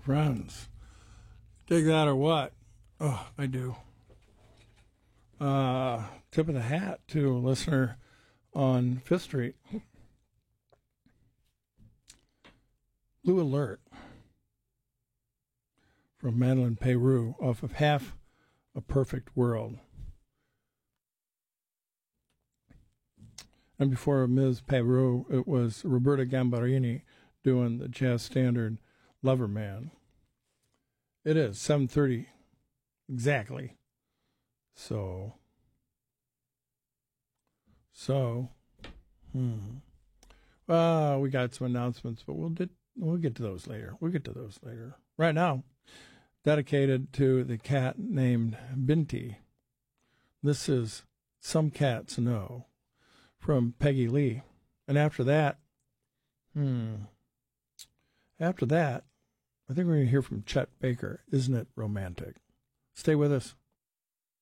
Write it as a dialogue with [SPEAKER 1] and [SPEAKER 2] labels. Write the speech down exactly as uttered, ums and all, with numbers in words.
[SPEAKER 1] friends. Dig that or what? Oh, I do. Uh, tip of the hat to a listener on Fifth Street. Blue Alert from Madeline Peru off of Half a Perfect World. And before Miz Peru, it was Roberta Gambarini doing the jazz standard Lover Man. It is seven thirty exactly. So, so, hmm. Well, we got some announcements, but we'll did, we'll get to those later. We'll get to those later. Right now, dedicated to the cat named Binti. This is Some Cats Know from Peggy Lee. And after that, hmm, after that, I think we're going to hear from Chet Baker. Isn't it romantic? Stay with us.